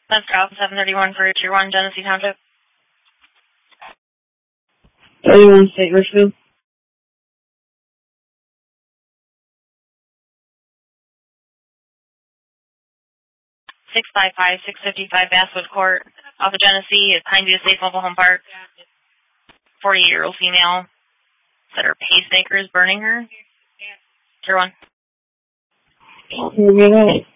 That's Alpha 731 for Tier 1, Genesee Township. 31 State Richfield. 655 Basswood Court, Alpha Genesee, at Pineview State Mobile Home Park. 48-year-old female said her pacemaker is burning her. Tier 1. Here we go.